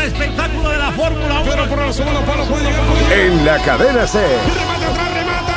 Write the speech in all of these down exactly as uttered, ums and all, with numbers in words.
espectáculo de la Fórmula uno. Pero por el segundo palo puede llegar, puede llegar. En la cadena SER. Remate atrás, remata.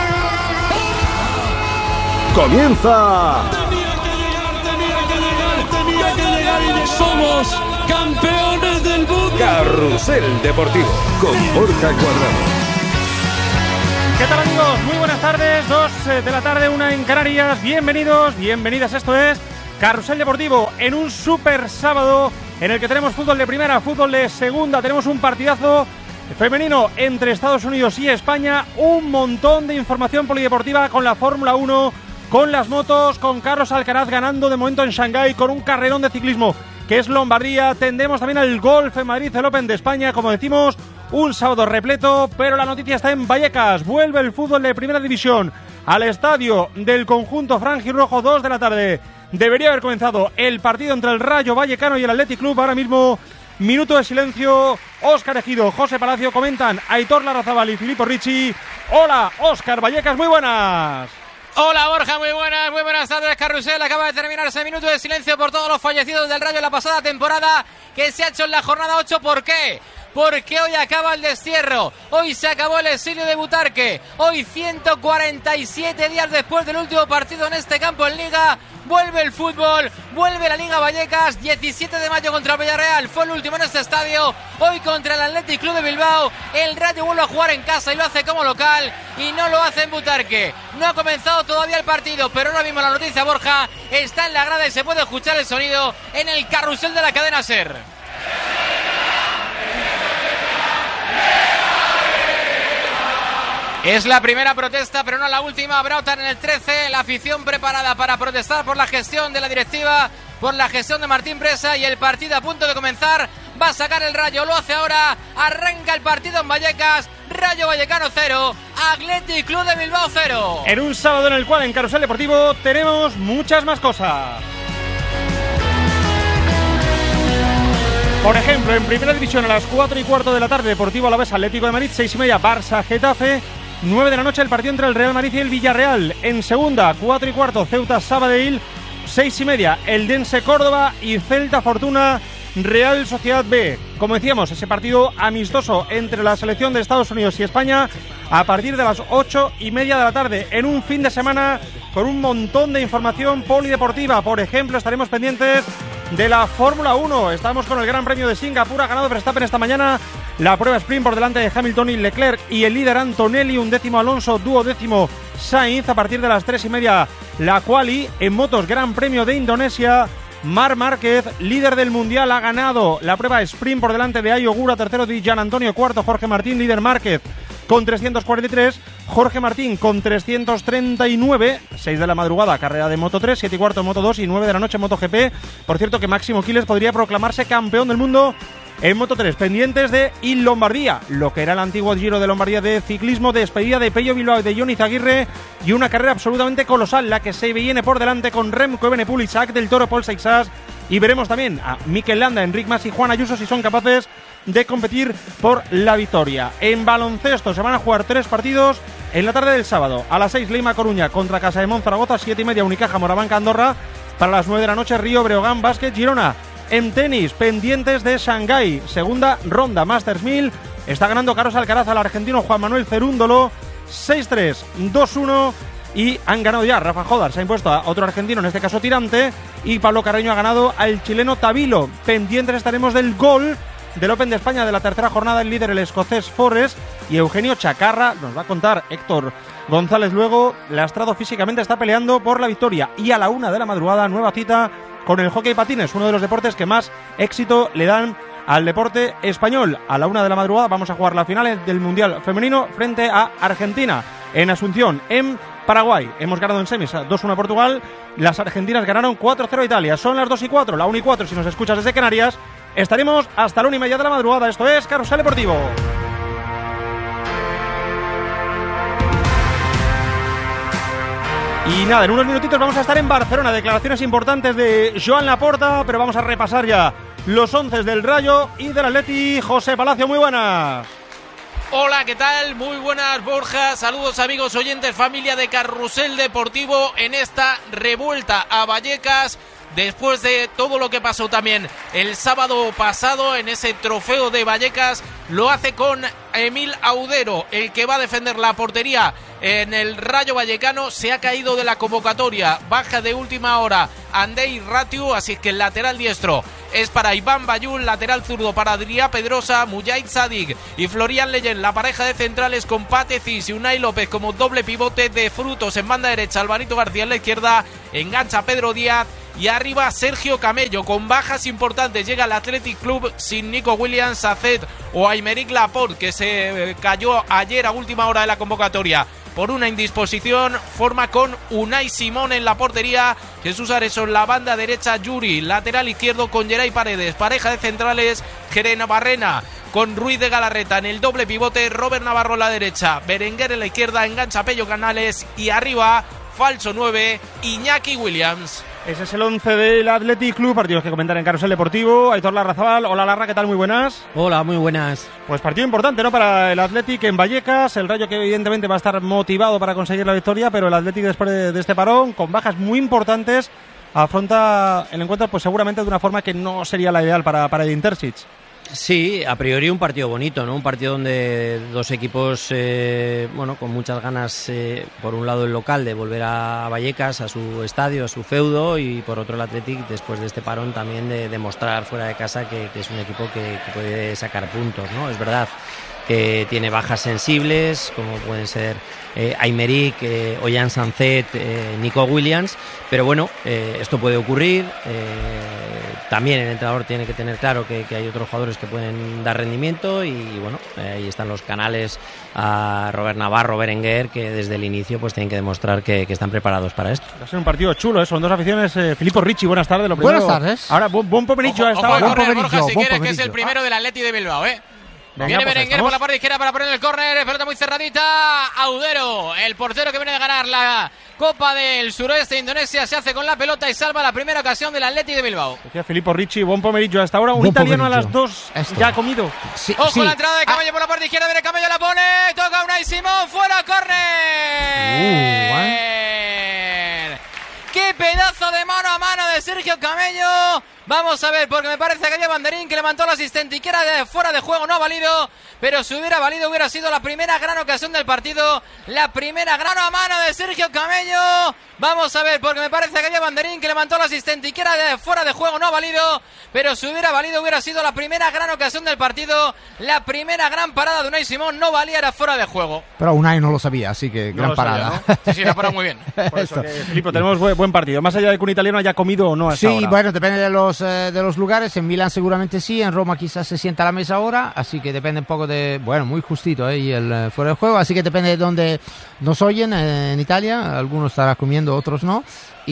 Comienza. Tenía que llegar, tenía que llegar, tenía que llegar y somos campeones del mundo. Carrusel Deportivo con Borja Cuadrado. ¿Qué tal, amigos? Muy buenas tardes, dos de la tarde, una en Canarias. Bienvenidos, bienvenidas, esto es Carrusel Deportivo en un super sábado en el que tenemos fútbol de primera, fútbol de segunda, tenemos un partidazo femenino entre Estados Unidos y España, un montón de información polideportiva con la Fórmula uno, con las motos, con Carlos Alcaraz ganando de momento en Shanghái, con un carrerón de ciclismo que es Lombardía. Tendremos también al golf en Madrid, el Open de España, como decimos, un sábado repleto, pero la noticia está en Vallecas. Vuelve el fútbol de primera división al estadio del conjunto franjirrojo, dos de la tarde. Debería haber comenzado el partido entre el Rayo Vallecano y el Athletic Club. Ahora mismo, minuto de silencio. Óscar Ejido, José Palacio comentan, Aitor Larrazábal y Filippo Ricci. Hola, Óscar Vallecas, muy buenas. Hola Borja, muy buenas, muy buenas tardes. Carrusel, acaba de terminar ese minuto de silencio por todos los fallecidos del Rayo en la pasada temporada que se ha hecho en la jornada ocho. ¿Por qué? Porque hoy acaba el destierro, hoy se acabó el exilio de Butarque, hoy ciento cuarenta y siete días después del último partido en este campo en Liga, vuelve el fútbol, vuelve la Liga Vallecas. Diecisiete de mayo contra el Villarreal, fue el último en este estadio, hoy contra el Athletic Club de Bilbao, el Rayo vuelve a jugar en casa y lo hace como local y no lo hace en Butarque. No ha comenzado todavía el partido, pero ahora mismo la noticia, Borja, está en la grada y se puede escuchar el sonido en el carrusel de la cadena SER. Es la primera protesta, pero no la última. Habrá otra en el trece. La afición preparada para protestar por la gestión de la directiva, por la gestión de Martín Presa, y el partido a punto de comenzar. Va a sacar el Rayo, lo hace ahora. Arranca el partido en Vallecas. Rayo Vallecano cero, Athletic Club de Bilbao cero. En un sábado en el cual en Carrusel Deportivo tenemos muchas más cosas. Por ejemplo, en primera división a las cuatro y cuarto de la tarde, Deportivo Alavés Atlético de Madrid, seis y media, Barça Getafe. nueve de la noche el partido entre el Real Madrid y el Villarreal. En segunda, cuatro y cuarto, Ceuta Sabadell. seis y media, Eldense Córdoba y Celta Fortuna Real Sociedad B. Como decíamos, ese partido amistoso entre la selección de Estados Unidos y España a partir de las ocho y media de la tarde, en un fin de semana con un montón de información polideportiva. Por ejemplo, estaremos pendientes de la Fórmula uno. Estamos con el Gran Premio de Singapur. Ha ganado Verstappen esta mañana la prueba sprint por delante de Hamilton y Leclerc y el líder Antonelli, un décimo Alonso, duodécimo Sainz. A partir de las tres y media la quali. En motos, Gran Premio de Indonesia, Marc Márquez, líder del mundial, ha ganado la prueba sprint por delante de Ayo Ogura, tercero Di Gian Antonio, cuarto Jorge Martín, líder Márquez con trescientos cuarenta y tres, Jorge Martín con trescientos treinta y nueve. Seis de la madrugada, carrera de Moto tres, siete y cuarto Moto dos y nueve de la noche MotoGP. Por cierto que Máximo Quiles podría proclamarse campeón del mundo en Moto tres. Pendientes de Il Lombardía, lo que era el antiguo Giro de Lombardía de ciclismo, despedida de Pello Bilbao y de Jon Izaguirre, y una carrera absolutamente colosal la que se viene por delante con Remco Evenepoel, Isaac del Toro, Paul Seixas, y veremos también a Mikel Landa, Enric Mas y Juan Ayuso si son capaces de competir por la victoria. En baloncesto se van a jugar tres partidos en la tarde del sábado. A las seis, Leima Coruña contra Casa de Monzaragoza, siete y media, Unicaja Morabanca Andorra. Para las nueve de la noche, Río Breogán Básquet Girona. En tenis, pendientes de Shanghái, segunda ronda, Masters mil. Está ganando Carlos Alcaraz al argentino Juan Manuel Cerúndolo, seis tres, dos uno. Y han ganado ya Rafa Jodar, se ha impuesto a otro argentino, en este caso Tirante, y Pablo Carreño ha ganado al chileno Tabilo. Pendientes estaremos del gol del Open de España de la tercera jornada, el líder el escocés Forrest, y Eugenio Chacarra, nos va a contar Héctor González luego, lastrado físicamente, está peleando por la victoria. Y a la una de la madrugada, nueva cita con el hockey patines, uno de los deportes que más éxito le dan al deporte español. A la una de la madrugada vamos a jugar la final del Mundial Femenino frente a Argentina en Asunción, en Paraguay. Hemos ganado en semis dos uno a Portugal, las argentinas ganaron cuatro cero a Italia. Son las dos y cuatro, la una y cuatro si nos escuchas desde Canarias. Estaremos hasta la una y media de la madrugada. Esto es Carrusel Deportivo. Y nada, en unos minutitos vamos a estar en Barcelona. Declaraciones importantes de Joan Laporta, pero vamos a repasar ya los once del Rayo y del Atleti. José Palacio, muy buenas. Hola, ¿qué tal? Muy buenas, Borja. Saludos, amigos oyentes, familia de Carrusel Deportivo en esta revuelta a Vallecas después de todo lo que pasó también el sábado pasado en ese trofeo de Vallecas, lo hace con Emil Audero, el que va a defender la portería en el Rayo Vallecano. Se ha caído de la convocatoria, baja de última hora Andrei Ratiu, así que el lateral diestro es para Iván Bayul, lateral zurdo para Adrià Pedrosa, Mujahid Sadik y Florian Leyen, la pareja de centrales con Pate Cis y Unai López como doble pivote. De Frutos en banda derecha, Alvarito García en la izquierda, engancha Pedro Díaz y arriba Sergio Camello. Con bajas importantes llega el Athletic Club sin Nico Williams, Sacet o Aymeric Laporte, que se cayó ayer a última hora de la convocatoria por una indisposición. Forma con Unai Simón en la portería, Jesús Areso en la banda derecha, Yuri lateral izquierdo con Geray Paredes, pareja de centrales Jerena Barrena con Ruiz de Galarreta en el doble pivote, Robert Navarro a la derecha, Berenguer en la izquierda, engancha Pello Canales y arriba falso nueve Iñaki Williams. Ese es el once del Athletic Club. Partidos que comentar en Carrusel Deportivo. Aitor Larrazabal, hola Larra, ¿qué tal? Muy buenas. Hola, muy buenas. Pues partido importante, ¿no? Para el Athletic en Vallecas. El Rayo que evidentemente va a estar motivado para conseguir la victoria, pero el Athletic después de, de este parón, con bajas muy importantes, afronta el encuentro pues seguramente de una forma que no sería la ideal para, para Edin Terzic. Sí, a priori un partido bonito, ¿no? Un partido donde dos equipos, eh, bueno, con muchas ganas, eh, por un lado el local de volver a Vallecas, a su estadio, a su feudo, y por otro el Athletic, después de este parón, también de demostrar fuera de casa que, que es un equipo que, que puede sacar puntos, ¿no? Es verdad que tiene bajas sensibles, como pueden ser eh, Aymeric, eh, Ollán Sancet, eh, Nico Williams, pero bueno, eh, esto puede ocurrir. Eh, también el entrenador tiene que tener claro que, que hay otros jugadores que pueden dar rendimiento, y, y bueno, eh, ahí están los canales a Robert Navarro, Berenguer, que desde el inicio pues tienen que demostrar que, que están preparados para esto. Va a ser un partido chulo, ¿eh? Son dos aficiones. eh, Filippo Ricci, buenas tardes. Lo primero, buenas tardes. Ahora, buen, buen pomeriggio a esta Ojo, hora. ojo, Buen Borja, pomeriggio, si buen quieres, que es el pomeriggio. primero del Atleti de Bilbao, ¿eh? Venga, Viene pues Berenguer estamos. por la parte izquierda para poner el córner, pelota muy cerradita. Audero, el portero que viene de ganar la Copa del Suroeste de Indonesia, se hace con la pelota y salva la primera ocasión del Atleti de Bilbao. Decía Filippo Ricci, buen pomeriggio a esta hora. Un Buen italiano a pomeriggio. las dos Esto. ya ha comido. Sí, Ojo sí. la entrada de Camello Ah, por la parte izquierda, viene Camello, la pone, toca Unai Simón, fuera, córner. Uh, ¡Qué pedazo de mano a mano de Sergio Camello! Vamos a ver, porque me parece que había banderín que levantó el asistente y que era de fuera de juego, no ha valido, pero si hubiera valido hubiera sido la primera gran ocasión del partido, la primera gran a mano de Sergio Camello. Vamos a ver, porque me parece que había banderín que levantó el asistente y que era de fuera de juego, no ha valido, pero si hubiera valido hubiera sido la primera gran ocasión del partido, la primera gran parada de Unai Simón, no valía, era fuera de juego. Pero Unai no lo sabía, así que gran lo sabía, parada. ¿no? Sí, sí, la paró muy bien. Por eso que, Filippo, tenemos buen, buen partido. Más allá de que un italiano haya comido o no a esta Sí, hora. bueno, depende de los, eh, de los lugares. En Milán seguramente sí, en Roma quizás se sienta a la mesa ahora, así que depende un poco de, bueno, muy justito, ¿eh? Y el eh, fuera de juego, así que depende de dónde nos oyen eh, en Italia, algunos estarán comiendo, otros no.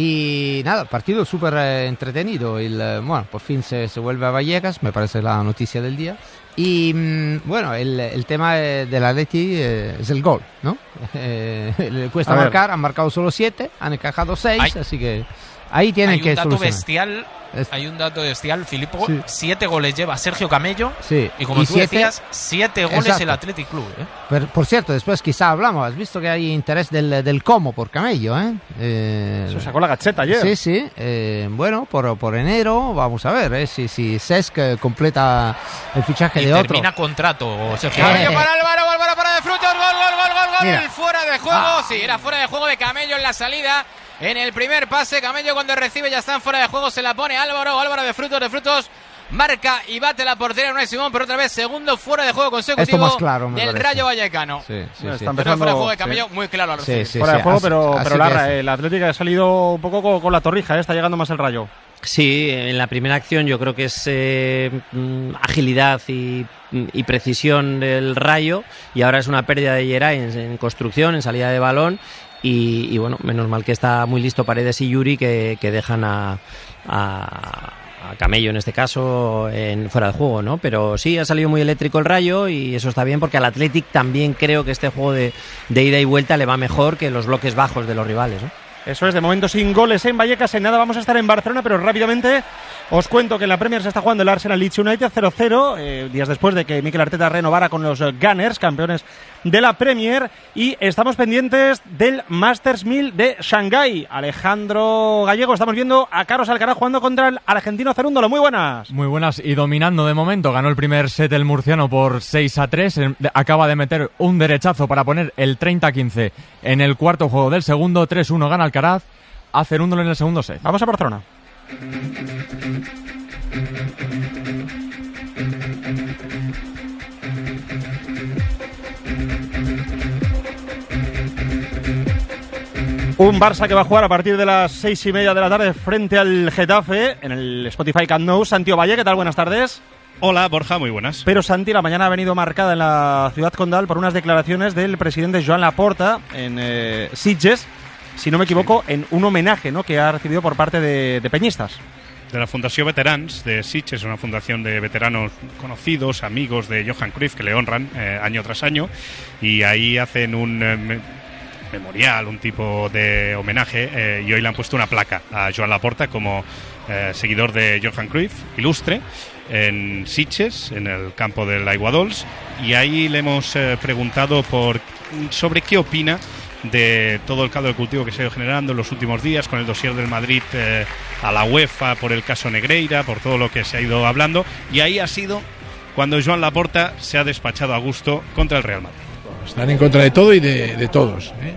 Y nada, partido súper eh, entretenido. El, eh, bueno, por fin se, se vuelve a Vallecas, me parece la noticia del día. Y mm, bueno, el, el tema eh, del Atleti eh, es el gol, ¿no? Eh, le cuesta A ver. marcar, han marcado solo siete, han encajado seis, Hay- así que ahí tienen Hay que un dato solucionar. bestial, Es- hay un dato bestial, Filippo. Sí. Siete goles lleva Sergio Camello. Sí, Y como y tú siete- decías, siete goles Exacto. el Athletic Club, ¿eh? Pero, por cierto, después quizá hablamos, has visto que hay interés del, del Como por Camello, ¿eh? Eh, Se sacó la gacheta ayer. Sí, sí. Eh, bueno, por, por enero vamos a ver, ¿eh? Si, si Cesc eh, completa el fichaje Y de otro. termina contrato, Sergio Eh, Camello Camello. para Álvaro, Álvaro para De Frutos, gol, gol, gol, gol, gol, Mira. fuera de juego, Ah. sí, era fuera de juego de Camello en la salida, en el primer pase, Camello cuando recibe ya está en fuera de juego, se la pone Álvaro, Álvaro De Frutos, De Frutos marca y bate la portería Unai Simón, pero otra vez segundo fuera de juego consecutivo Esto más claro, me del parece. Rayo Vallecano. Sí, sí, Bueno, sí. está Pero fuera de juego de sí. Camello, muy claro al Sí, recibir. sí, Fuera de juego, así- pero, así pero que Larra, es. el Atlético ha salido un poco con, con la torrija, ¿eh? Está llegando más el Rayo. Sí, en la primera acción yo creo que es eh, mm, agilidad y, y precisión del Rayo, y ahora es una pérdida de Geray en, en construcción, en salida de balón, y, y bueno, menos mal que está muy listo Paredes y Yuri, que, que dejan a, a, a Camello en este caso en fuera de juego, ¿no? Pero sí, ha salido muy eléctrico el Rayo, y eso está bien porque al Athletic también creo que este juego de, de ida y vuelta le va mejor que los bloques bajos de los rivales, ¿no? Eso es, de momento sin goles en Vallecas. En nada vamos a estar en Barcelona, pero rápidamente os cuento que en la Premier se está jugando el Arsenal Leeds United cero cero, eh, días después de que Mikel Arteta renovara con los Gunners, campeones de la Premier, y estamos pendientes del Masters mil de Shanghái. Alejandro Gallego, estamos viendo a Carlos Alcaraz jugando contra el argentino Cerúndolo. Muy buenas. Muy buenas, y dominando de momento. Ganó el primer set el murciano por seis a tres. Acaba de meter un derechazo para poner el treinta a quince en el cuarto juego del segundo. tres uno gana Alcaraz a Cerúndolo en el segundo set. Vamos a Barcelona. Un Barça que va a jugar a partir de las seis y media de la tarde frente al Getafe en el Spotify Camp Nou. Santiago Valle, ¿qué tal? Buenas tardes. Hola, Borja, muy buenas. Pero Santi, la mañana ha venido marcada en la ciudad condal por unas declaraciones del presidente Joan Laporta en eh, Sitges, si no me equivoco, en un homenaje, ¿no?, que ha recibido por parte de, de peñistas. De la Fundación Veterans de Sitges, una fundación de veteranos conocidos, amigos de Johan Cruyff, que le honran eh, año tras año, y ahí hacen un eh, me memorial, un tipo de homenaje, eh, y hoy le han puesto una placa a Joan Laporta como eh, seguidor de Johan Cruyff, ilustre, en Sitges, en el campo del Aiguadols, y ahí le hemos eh, preguntado por sobre qué opina de todo el caldo de cultivo que se ha ido generando en los últimos días con el dossier del Madrid eh, a la UEFA por el caso Negreira, por todo lo que se ha ido hablando, y ahí ha sido cuando Joan Laporta se ha despachado a gusto contra el Real Madrid. Están en contra de todo y de, de todos, ¿eh?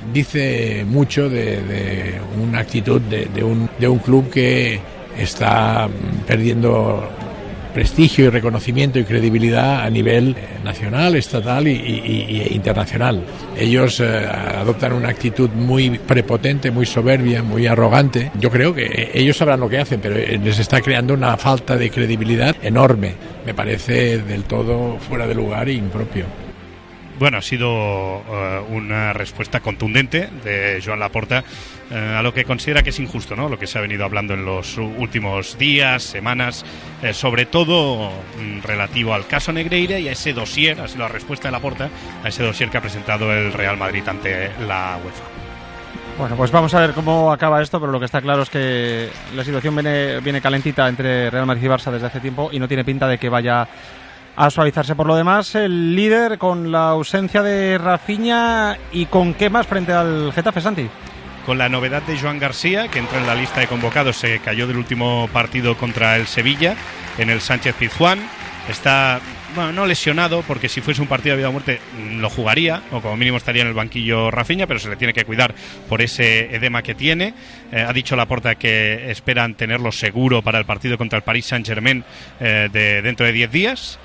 Dice mucho de, de una actitud de, de, un, de un club que está perdiendo prestigio y reconocimiento y credibilidad a nivel nacional, estatal y, y, y internacional. Ellos eh, adoptan una actitud muy prepotente, muy soberbia, muy arrogante. Yo creo que ellos sabrán lo que hacen, pero les está creando una falta de credibilidad enorme. Me parece del todo fuera de lugar e impropio. Bueno, ha sido uh, una respuesta contundente de Joan Laporta uh, a lo que considera que es injusto, ¿no? Lo que se ha venido hablando en los últimos días, semanas, eh, sobre todo mm, relativo al caso Negreira y a ese dossier, ha sido la respuesta de Laporta a ese dossier que ha presentado el Real Madrid ante la UEFA. Bueno, pues vamos a ver cómo acaba esto, pero lo que está claro es que la situación viene, viene calentita entre Real Madrid y Barça desde hace tiempo y no tiene pinta de que vaya a suavizarse. Por lo demás, el líder con la ausencia de Rafinha y con qué más frente al Getafe, Santi. Con la novedad de Joan García, que entra en la lista de convocados, se cayó del último partido contra el Sevilla en el Sánchez Pizjuán. Está, bueno, no lesionado, porque si fuese un partido de vida o muerte lo jugaría, o como mínimo estaría en el banquillo Rafinha, pero se le tiene que cuidar por ese edema que tiene. Eh, ha dicho Laporta que esperan tenerlo seguro para el partido contra el Paris Saint-Germain eh, de dentro de diez días.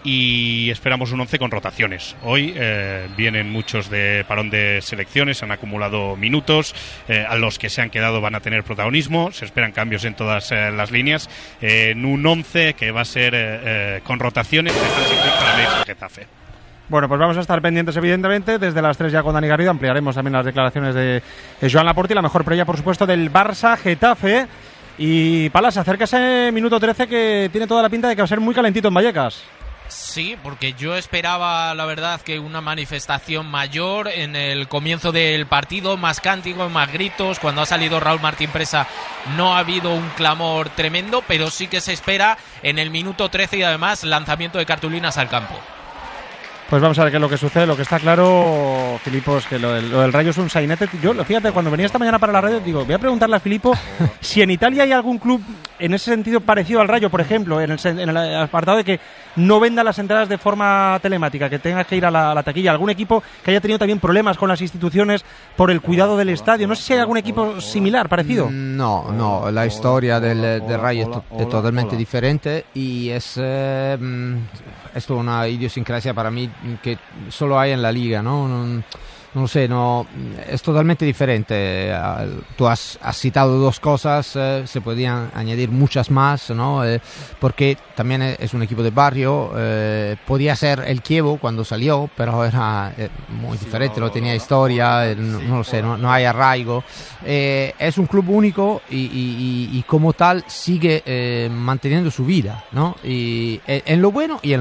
Y esperamos un once con rotaciones. Hoy eh, vienen muchos de parón de selecciones, han acumulado minutos, eh, a los que se han quedado van a tener protagonismo, se esperan cambios en todas eh, las líneas, eh, en un once que va a ser eh, eh, con rotaciones de Hansi Flick para el Getafe. Bueno, pues vamos a estar pendientes, evidentemente. Desde las tres ya con Dani Garrido ampliaremos también las declaraciones de Joan Laporta y la mejor previa, por supuesto, del Barça-Getafe. Y Palas, acerca ese minuto trece que tiene toda la pinta de que va a ser muy calentito en Vallecas. Sí, porque yo esperaba, la verdad, que una manifestación mayor en el comienzo del partido, más cánticos, más gritos. Cuando ha salido Raúl Martín Presa no ha habido un clamor tremendo, pero sí que se espera en el minuto trece y además lanzamiento de cartulinas al campo. Pues vamos a ver qué es lo que sucede. Lo que está claro, Filipo, es que lo del, lo del Rayo es un sainete. Yo, fíjate, cuando venía esta mañana para la radio, digo, voy a preguntarle a Filipo si en Italia hay algún club en ese sentido parecido al Rayo, por ejemplo, en el, en el apartado de que no venda las entradas de forma telemática, que tengas que ir a la, a la taquilla. Algún equipo que haya tenido también problemas con las instituciones por el cuidado del estadio. No sé si hay algún equipo similar, parecido. No, no, la historia del, del Rayo es, to- es totalmente diferente y es eh, esto una idiosincrasia para mí que solo hay en la liga, ¿no? No, no sé, no, es totalmente diferente. Tú has, has citado dos cosas, eh, se podían añadir muchas más, ¿no? Eh, porque también es un equipo de barrio, eh, podía ser el Chievo cuando salió, pero era eh, muy diferente, no tenía historia, eh, no, no lo sé, no, no hay arraigo. Eh, es un club único y, y, y, y como tal sigue eh, manteniendo su vida, ¿no? Y en lo bueno y en lo malo.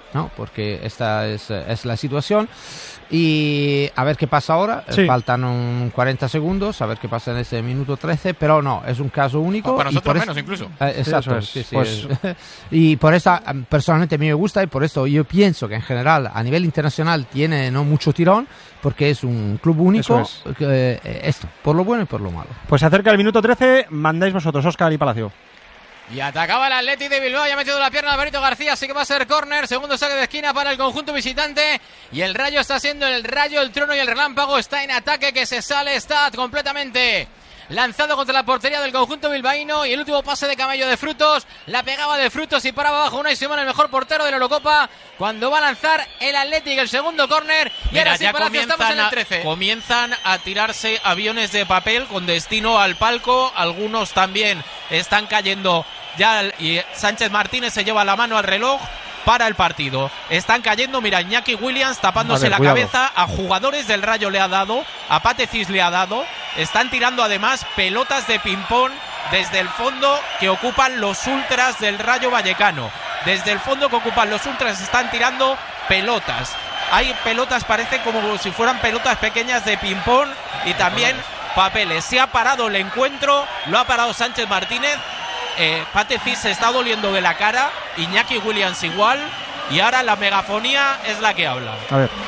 ¿no? Porque esta es, es la situación. Y a ver qué pasa ahora. Sí. Faltan un cuarenta segundos, a ver qué pasa en ese minuto trece, pero no, es un caso único. Para nosotros y por menos es... incluso. Eh, exacto, sí, sí, sí, pues... es... y por eso personalmente a mí me gusta y por esto yo pienso que en general a nivel internacional tiene no mucho tirón, porque es un club único. Es. Que, eh, esto, por lo bueno y por lo malo. Pues se acerca el minuto trece, mandáis vosotros, Óscar y Palacio. Y atacaba el Athletic de Bilbao, ya ha metido la pierna Alvarito García, así que va a ser córner, segundo saque de esquina para el conjunto visitante, y el Rayo está siendo el Rayo, el Trueno y el Relámpago, está en ataque, que se sale, está completamente lanzado contra la portería del conjunto bilbaíno, y el último pase de Camello de Frutos, la pegaba de Frutos y paraba abajo Unai Simón, el mejor portero de la Eurocopa, cuando va a lanzar el Athletic el segundo córner, y Mira, ahora sí, ya Palacio, estamos en el a, trece. comienzan a tirarse aviones de papel con destino al palco, algunos también están cayendo ya, y Sánchez Martínez se lleva la mano al reloj para el partido. Están cayendo, mira, Iñaki Williams tapándose ver, la cuidado. cabeza, a jugadores del Rayo le ha dado, a Patecis le ha dado, están tirando además pelotas de ping-pong desde el fondo que ocupan los ultras del Rayo Vallecano. Desde el fondo que ocupan los ultras están tirando pelotas. Hay pelotas, parece como si fueran pelotas pequeñas de ping-pong y también papeles. Se ha parado el encuentro, lo ha parado Sánchez Martínez. Eh, Patecis se está doliendo de la cara, Iñaki Williams igual, y ahora la megafonía es la que habla. A ver.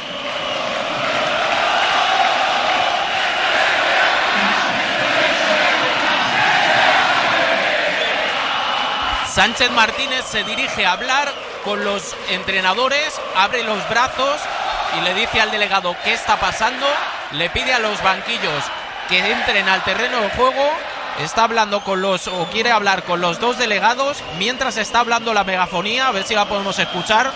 Sánchez Martínez se dirige a hablar con los entrenadores, abre los brazos y le dice al delegado qué está pasando, le pide a los banquillos que entren al terreno de juego. Está hablando con los, o quiere hablar con los dos delegados, mientras está hablando la megafonía, a ver si la podemos escuchar.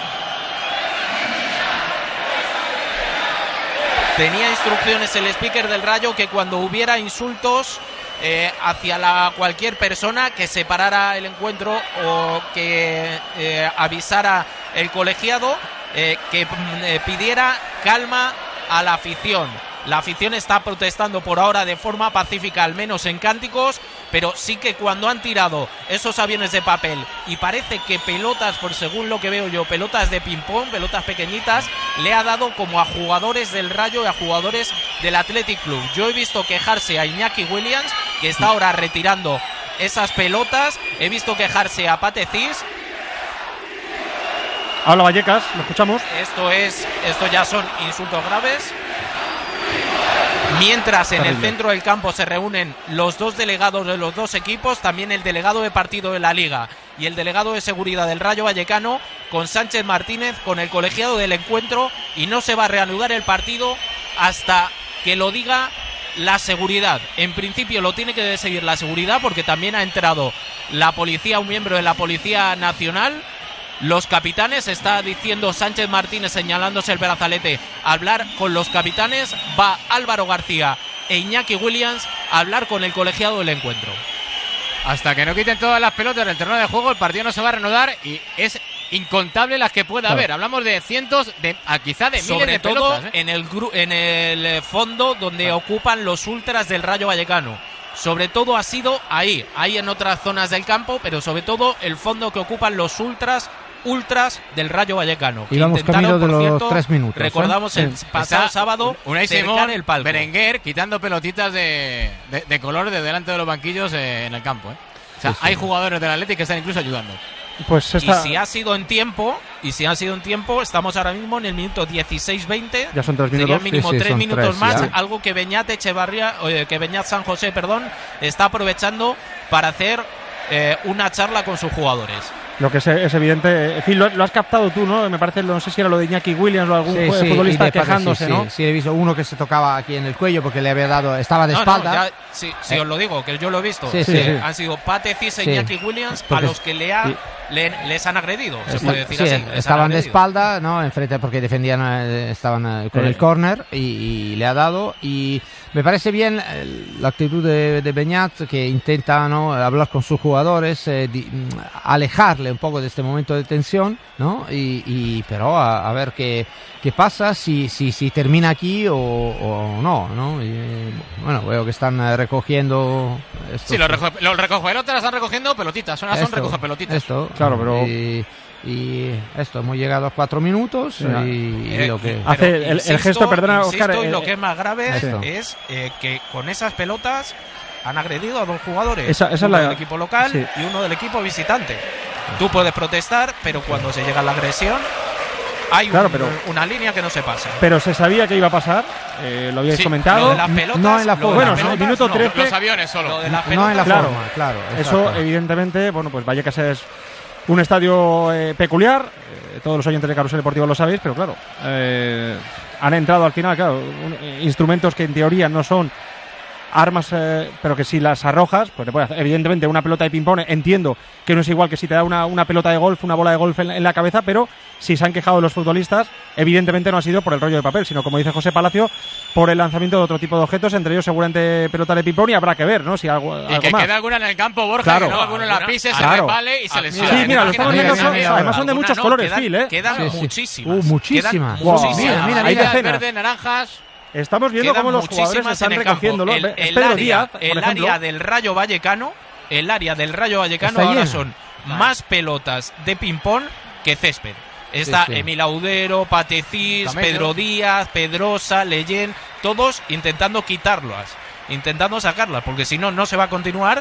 Tenía instrucciones el speaker del Rayo que cuando hubiera insultos eh, hacia la, cualquier persona, que se parara el encuentro o que eh, avisara el colegiado, eh, que eh, pidiera calma a la afición. La afición está protestando por ahora de forma pacífica, al menos en cánticos, pero sí que cuando han tirado esos aviones de papel y parece que pelotas, por según lo que veo yo, pelotas de ping-pong, pelotas pequeñitas, le ha dado como a jugadores del Rayo y a jugadores del Athletic Club. Yo he visto quejarse a Iñaki Williams, que está ahora retirando esas pelotas. He visto quejarse a Patecis. Habla Vallecas, lo escuchamos. Esto es, esto ya son insultos graves. Mientras en el centro del campo se reúnen los dos delegados de los dos equipos, también el delegado de partido de la Liga y el delegado de seguridad del Rayo Vallecano, con Sánchez Martínez, con el colegiado del encuentro, y no se va a reanudar el partido hasta que lo diga la seguridad. En principio lo tiene que seguir la seguridad, porque también ha entrado la policía, un miembro de la Policía Nacional. Los capitanes, está diciendo Sánchez Martínez, señalándose el brazalete, a hablar con los capitanes. Va Álvaro García e Iñaki Williams a hablar con el colegiado del encuentro. Hasta que no quiten todas las pelotas del terreno de juego, el partido no se va a reanudar, y es incontable las que pueda Claro. haber. Hablamos de cientos, de a quizá de miles Sobre de todo pelotas, ¿eh? en el gru- en el fondo donde claro. ocupan los ultras del Rayo Vallecano. Sobre todo ha sido ahí, ahí en otras zonas del campo, pero sobre todo el fondo que ocupan los ultras ultras del Rayo Vallecano. Y vamos camino de los cierto, tres minutos. Recordamos ¿eh? el pasado Está sábado Unai cercar Simón, el palco. Berenguer quitando pelotitas de, de, de color de delante de los banquillos eh, en el campo. ¿eh? O sea, sí, sí. hay jugadores del Atlético que están incluso ayudando. Pues esta... Y si ha sido en tiempo, y si ha sido en tiempo, estamos ahora mismo en el minuto dieciséis veinte. Ya son tres minutos. Serían mínimo sí, sí, tres minutos tres, más, ya. algo que Beñat Echevarría, eh, que Beñat San José, perdón, está aprovechando para hacer eh, una charla con sus jugadores. Lo que es, es evidente, en fin, lo, lo has captado tú, ¿no? Me parece, no sé si era lo de Iñaki Williams o algún sí, sí, futbolista quejándose, sí, ¿no? Sí, sí, he visto uno que se tocaba aquí en el cuello porque le había dado, estaba de no, espalda. No, ya, sí, sí eh. os lo digo, que yo lo he visto. Sí, sí, sí, sí. Han sido Patecis e sí. Iñaki Williams porque, a los que le ha, sí. le, les han agredido, se Está, puede decir sí, así. Estaban de espalda, ¿no? Enfrente porque defendían, eh, estaban eh, con eh. el córner y, y le ha dado. Y me parece bien eh, la actitud de, de Beñat, que intenta, ¿no?, hablar con sus jugadores, eh, di, alejarle un poco de este momento de tensión, ¿no? Y, y pero a, a ver qué, qué pasa, si, si, si termina aquí o, o no, ¿no? Y, bueno, veo que están recogiendo estos, sí, los, reco los recogepelotas están recogiendo pelotitas, son, son recoge pelotitas. Esto, claro, pero y, Y esto, hemos llegado a cuatro minutos sí. y, eh, y lo que... Hace el, insisto, el gesto, perdona, Oscar. Insisto, eh, y lo que es más grave esto. es eh, que con esas pelotas han agredido a dos jugadores. Esa, esa uno es la... del equipo local sí. y uno del equipo visitante. Tú puedes protestar, pero cuando se llega a la agresión hay claro, un, pero, una línea que no se pasa. Pero se sabía que iba a pasar, eh, lo habíais sí, comentado. Lo de las pelotas, no en la forma. Bueno, pelotas, el minuto trece. No, los aviones solo. Lo de las no en la claro, forma, claro. Eso, exacto. evidentemente, bueno, pues Vallecas es un estadio eh, peculiar. Eh, todos los oyentes de Carrusel Deportivo lo sabéis, pero claro, eh, han entrado al final, claro, un, eh, instrumentos que en teoría no son armas, eh, pero que si las arrojas, pues te puede hacer. Evidentemente, una pelota de ping-pong, entiendo que no es igual que si te da una, una pelota de golf, una bola de golf en, en la cabeza, pero si se han quejado los futbolistas, evidentemente no ha sido por el rollo de papel, sino, como dice José Palacio, por el lanzamiento de otro tipo de objetos, entre ellos seguramente pelota de ping-pong, y habrá que ver, ¿no? Si algo, y algo que más. quede alguna en el campo, Borja, claro. que luego alguno la pise, se claro. resbale y se lesione. Sí, mira, los estamos viendo, son, además son de muchos no, colores, quedan, Phil, ¿eh? Quedan sí, sí. muchísimas. Uh, muchísimas. Quedan Wow. muchísimas. Mira, mira, Hay mira. decenas. Verde, naranjas. Estamos viendo Quedan cómo los jugadores muchísimas están en el campo. recogiéndolo. El, Es el Pedro área, Díaz, por el ejemplo. área del Rayo Vallecano, el área del Rayo Vallecano Está ahora llena. son más pelotas de ping-pong que césped. Está Sí, sí. Emil Audero, Patecís, Camello. Pedro Díaz, Pedrosa, Leyen, todos intentando quitarlas, intentando sacarlas, porque si no, no se va a continuar.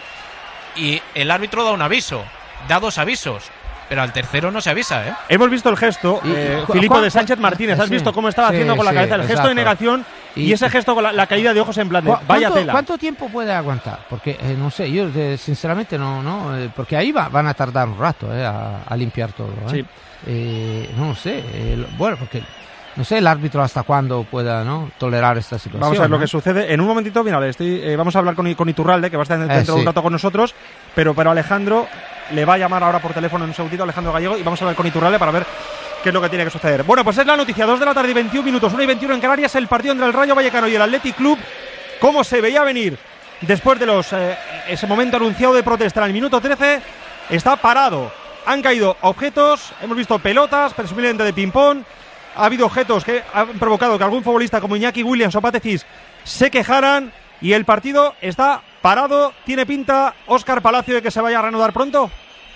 Y el árbitro da un aviso, da dos avisos, pero al tercero no se avisa, ¿eh? Hemos visto el gesto, Y- eh, ¿cu- Filipo cuán- de Sánchez Martínez. ¿Has sí, visto cómo estaba sí, haciendo con la sí, cabeza? El gesto exacto. de negación y, Y- ese gesto con la, la caída de ojos en plan de ¿Cu- vaya ¿Cuánto, tela. ¿Cuánto tiempo puede aguantar? Porque, eh, no sé, yo eh, sinceramente no, no eh, porque ahí va- van a tardar un rato eh, a, a limpiar todo. ¿eh? Sí. Eh, no sé, eh, lo- bueno, porque no sé el árbitro hasta cuándo pueda no tolerar esta situación. Vamos a ver lo ¿no? que sucede. En un momentito, mira, le estoy, eh, vamos a hablar con, con Iturralde, que va a estar dentro Eh, de un sí. rato con nosotros, pero, pero Alejandro le va a llamar ahora por teléfono en un segundito, Alejandro Gallego, y vamos a hablar con Iturralde para ver qué es lo que tiene que suceder. Bueno, pues es la noticia, dos de la tarde y veintiún minutos, una y veintiuno en Canarias, el partido entre el Rayo Vallecano y el Athletic Club. ¿Cómo se veía venir después de los eh, ese momento anunciado de protesta en el minuto trece? Está parado. Han caído objetos, hemos visto pelotas, presumiblemente de ping-pong. Ha habido objetos que han provocado que algún futbolista como Iñaki Williams o Patecís se quejaran y el partido está parado. ¿Tiene pinta, Óscar Palacio, de que se vaya a reanudar pronto?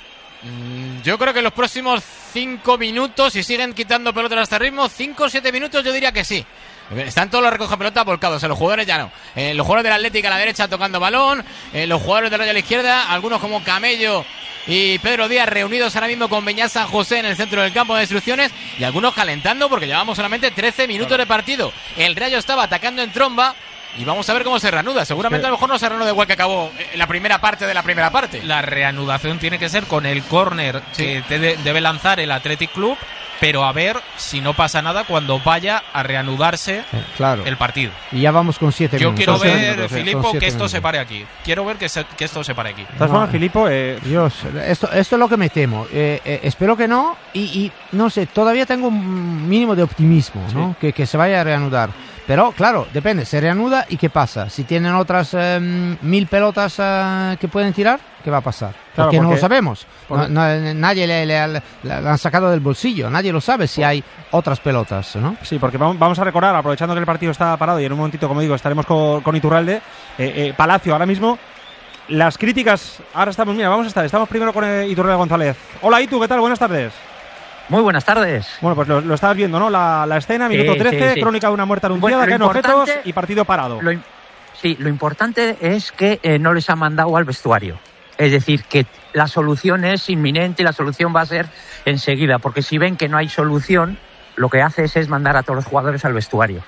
Mm, Yo creo que en los próximos cinco minutos, si siguen quitando pelotas a este ritmo, cinco o siete minutos, yo diría que sí. Están todos los recoge pelota volcados, eh, los jugadores ya no. Eh, los jugadores del Atlético a la derecha tocando balón, eh, los jugadores del Rayo a la izquierda, algunos como Camello y Pedro Díaz reunidos ahora mismo con Beñat San José en el centro del campo de instrucciones y algunos calentando porque llevamos solamente trece minutos de partido. El Rayo estaba atacando en tromba y vamos a ver cómo se reanuda. Seguramente a lo mejor no se reanuda igual que acabó en la primera parte de la primera parte. La reanudación tiene que ser con el córner Sí. que te de- debe lanzar el Athletic Club, pero a ver si no pasa nada cuando vaya a reanudarse Eh, claro. el partido. Y ya vamos con siete Yo minutos. quiero Con siete ver, minutos, eh, Filipo, con que siete esto se minutos. pare aquí. Quiero ver que, se- que esto se pare aquí. De todas formas, Filipo, eh, Dios, esto, esto es lo que me temo. Eh, eh, espero que no. Y, y no sé, todavía tengo un mínimo de optimismo, ¿no? Que, que se vaya a reanudar. Pero claro, depende, se reanuda y qué pasa. Si tienen otras eh, mil pelotas eh, que pueden tirar, ¿qué va a pasar? Claro, porque, no porque- lo sabemos. porque- No- no- nadie le, le- le- le han sacado del bolsillo. Nadie lo sabe si hay otras pelotas, ¿no? sí, porque vamos vamos a recordar, aprovechando que el partido está parado y en un momentito, como digo, estaremos con, con Iturralde, eh, eh, Palacio ahora mismo. Las críticas, ahora estamos, mira, vamos a estar, estamos primero con eh, Iturralde González. Hola, Itu, ¿qué tal? Buenas tardes. Muy buenas tardes. Bueno, pues lo, lo estabas viendo, ¿no? La, la escena, Sí, minuto trece, sí, sí. crónica de una muerte anunciada, Bueno, lo caen objetos importante- y partido parado. Lo, im- sí, lo importante es que eh, no les han mandado al vestuario. Es decir, que la solución es inminente y la solución va a ser enseguida, porque si ven que no hay solución, lo que haces es mandar a todos los jugadores al vestuario.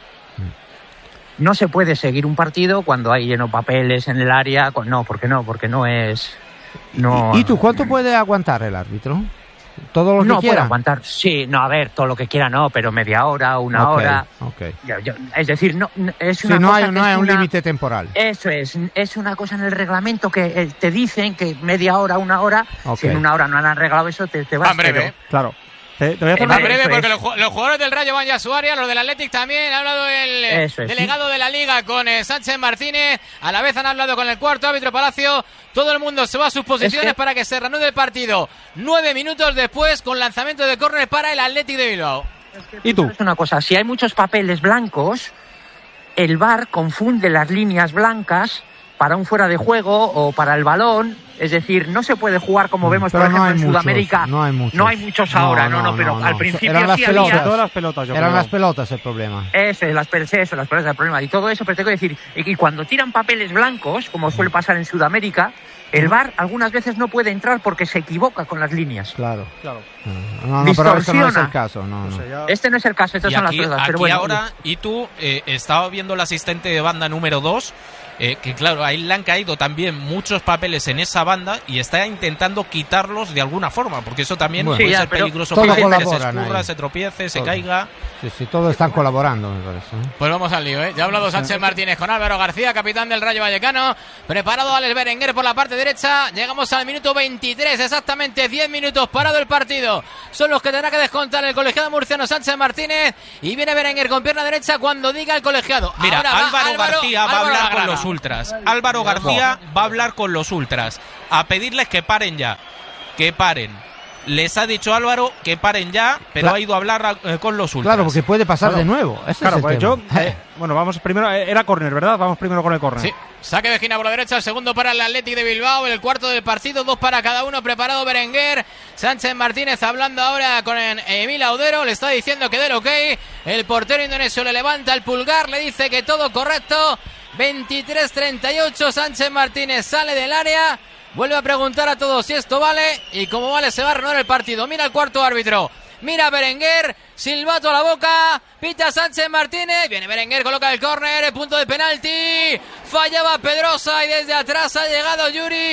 No se puede seguir un partido cuando hay lleno papeles en el área. con- No, porque no, porque no es... No, ¿Y, y tú cuánto puede aguantar el árbitro? ¿Todo lo que no puede quiera? aguantar. Sí, no, a ver, todo lo que quiera no, pero media hora, una Ok, hora. ok. Yo- yo- es decir, no, no- es Sí, una no cosa hay, que no es hay un una- límite temporal. Eso es, es una cosa en el reglamento que eh, te dicen que media hora, una hora, Ok. si en una hora no han arreglado eso, te, te vas. Tan breve, pero- ¿eh? Claro. Te, te voy a hacer Eh, una... Más breve Eso porque es. los, ju- los jugadores del Rayo van ya a su área, los del Athletic también. Ha hablado el eh, Eso es, delegado de la Liga con eh, Sánchez Martínez. A la vez han hablado con el cuarto árbitro Palacio. Todo el mundo se va a sus posiciones Es que- para que se reanude el partido. Nueve minutos después con lanzamiento de córner para el Athletic de Bilbao. ¿Y tú? Es una cosa, si hay muchos papeles blancos, el V A R confunde las líneas blancas para un fuera de juego o para el balón Es decir, no se puede jugar como vemos, pero por ejemplo, no en muchos, Sudamérica. No hay muchos. No hay muchos ahora, no, no, no, pero no, al no. principio Eran las sí pelotas. había. Todas las pelotas, yo Eran creo. las pelotas el problema. Eso, las, pe- eso, las pelotas el problema. Y todo eso, pero tengo que decir, y y cuando tiran papeles blancos, como suele pasar en Sudamérica, el V A R algunas veces no puede entrar porque se equivoca con las líneas. Claro. Claro. No, no, pero eso no es Distorsiona. el caso. No, no. O sea, ya- Este no es el caso, estas Y son aquí, las pelotas. aquí Pero bueno, ahora, y tú, eh, estaba viendo el asistente de banda número dos, eh, que claro, ahí le han caído también muchos papeles en esa banda y está intentando quitarlos de alguna forma, porque eso también Bueno, puede sí, ya, ser pero peligroso todo para él, que se colaboran escurra, ahí. se tropiece, se Todo. caiga. Sí, sí, todos están colaborando, me parece. ¿eh? Pues vamos al lío, ¿eh? Ya ha hablado Sánchez Martínez con Álvaro García, capitán del Rayo Vallecano. Preparado Alex Berenguer por la parte derecha. Llegamos al minuto veintitrés, exactamente diez minutos parado el partido. Son los que tendrá que descontar el colegiado murciano Sánchez Martínez. Y viene Berenguer con pierna derecha cuando diga el colegiado. Mira, Ahora va Álvaro, García va a Álvaro hablar con Lagrada. los ultras. Álvaro García va a hablar con los ultras, a pedirles que paren ya, que paren. Les ha dicho Álvaro que paren ya, pero Claro. ha ido a hablar eh, con los ultras. Claro, porque puede pasar Claro. de nuevo. Ese Claro, es el pues tema. yo. eh, bueno, vamos primero. eh, Era córner, ¿verdad? Vamos primero con el córner. Sí, saque de esquina por la derecha, el segundo para el Athletic de Bilbao, el cuarto del partido, dos para cada uno, preparado Berenguer, Sánchez Martínez hablando ahora con Emil Audero, le está diciendo que del ok, el portero indonesio le levanta el pulgar, le dice que todo correcto, veintitrés treinta y ocho, Sánchez Martínez sale del área, vuelve a preguntar a todos si esto vale, y como vale se va a renovar el partido, mira el cuarto árbitro. Mira Berenguer, silbato a la boca, pita Sánchez Martínez, viene Berenguer, coloca el córner, punto de penalti, fallaba Pedrosa y desde atrás ha llegado Yuri.